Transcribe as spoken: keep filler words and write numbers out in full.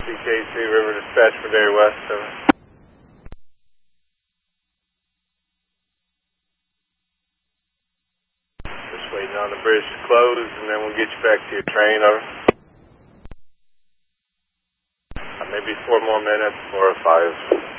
C K C River Dispatch for Dairy West. Over. Just waiting on the bridge to close, and then we'll get you back to your train. Over. Uh, maybe four more minutes, four or five.